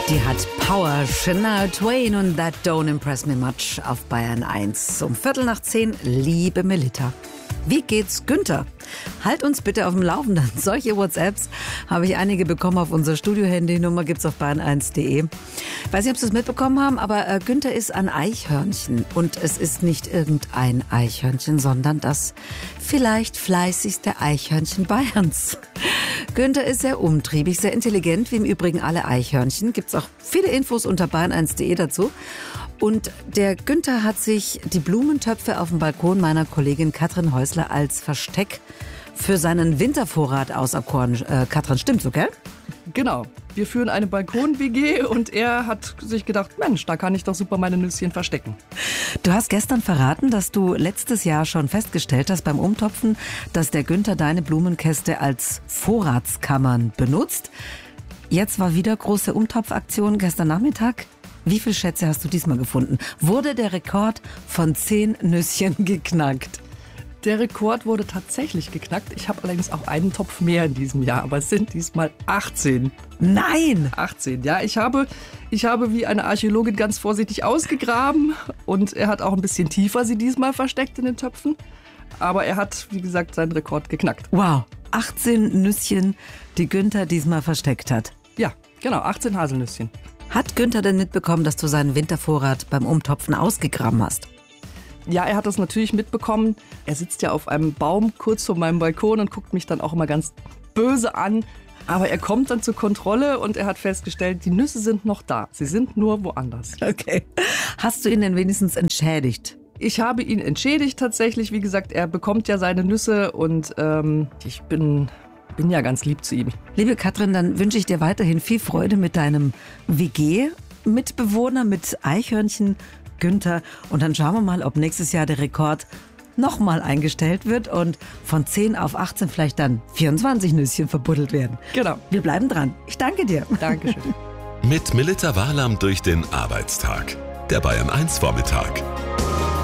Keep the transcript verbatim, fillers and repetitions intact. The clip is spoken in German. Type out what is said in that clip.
Die hat Power, Shania Twain und That Don't Impress Me Much auf Bayern eins. Um Viertel nach zehn, liebe Melitta. Wie geht's Günther? Halt uns bitte auf dem Laufenden. Solche WhatsApps habe ich einige bekommen auf unser Studio-Handy-Nummer, gibt's auf bayern eins punkt de. Ich weiß nicht, ob Sie es mitbekommen haben, aber äh, Günther ist ein Eichhörnchen. Und es ist nicht irgendein Eichhörnchen, sondern das vielleicht fleißigste Eichhörnchen Bayerns. Günther ist sehr umtriebig, sehr intelligent, wie im Übrigen alle Eichhörnchen. Gibt's auch viele Infos unter bayern eins punkt de dazu. Und der Günther hat sich die Blumentöpfe auf dem Balkon meiner Kollegin Katrin Häusler als Versteck für seinen Wintervorrat auserkoren. Äh, Katrin, stimmt so, gell? Genau. Wir führen eine Balkon-W G und er hat sich gedacht, Mensch, da kann ich doch super meine Nüsschen verstecken. Du hast gestern verraten, dass du letztes Jahr schon festgestellt hast beim Umtopfen, dass der Günther deine Blumenkäste als Vorratskammern benutzt. Jetzt war wieder große Umtopfaktion gestern Nachmittag. Wie viele Schätze hast du diesmal gefunden? Wurde der Rekord von zehn Nüsschen geknackt? Der Rekord wurde tatsächlich geknackt. Ich habe allerdings auch einen Topf mehr in diesem Jahr, aber es sind diesmal achtzehn. Nein! achtzehn, ja. Ich habe, ich habe wie eine Archäologin ganz vorsichtig ausgegraben und er hat auch ein bisschen tiefer sie diesmal versteckt in den Töpfen. Aber er hat, wie gesagt, seinen Rekord geknackt. Wow, achtzehn Nüsschen, die Günther diesmal versteckt hat. Ja, genau, achtzehn Haselnüsschen. Hat Günther denn mitbekommen, dass du seinen Wintervorrat beim Umtopfen ausgegraben hast? Ja, er hat das natürlich mitbekommen. Er sitzt ja auf einem Baum kurz vor meinem Balkon und guckt mich dann auch immer ganz böse an. Aber er kommt dann zur Kontrolle und er hat festgestellt, die Nüsse sind noch da. Sie sind nur woanders. Okay. Hast du ihn denn wenigstens entschädigt? Ich habe ihn entschädigt tatsächlich. Wie gesagt, er bekommt ja seine Nüsse und ähm, ich bin... bin ja ganz lieb zu ihm. Liebe Katrin, dann wünsche ich dir weiterhin viel Freude mit deinem W G-Mitbewohner, mit Eichhörnchen Günther. Und dann schauen wir mal, ob nächstes Jahr der Rekord nochmal eingestellt wird und von zehn auf achtzehn vielleicht dann vierundzwanzig Nüsschen verbuddelt werden. Genau. Wir bleiben dran. Ich danke dir. Dankeschön. Mit Melitta Wahlam durch den Arbeitstag. Der Bayern eins Vormittag.